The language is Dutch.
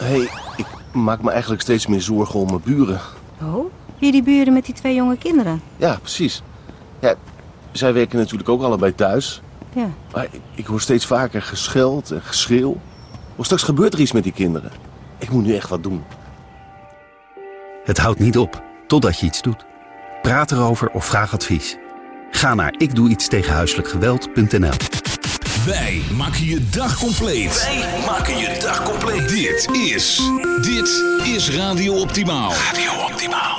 Hey, ik maak me eigenlijk steeds meer zorgen om mijn buren. Oh, wie die buren met die 2 jonge kinderen? Ja, precies. Ja, zij werken natuurlijk ook allebei thuis. Ja. Maar ik hoor steeds vaker gescheld en geschreeuw. Of straks gebeurt er iets met die kinderen. Ik moet nu echt wat doen. Het houdt niet op, totdat je iets doet. Praat erover of vraag advies. Ga naar ikdoeietstegenhuiselijkgeweld.nl. Wij maken je dag compleet. Dit is Radio Optimaal. Radio Optimaal.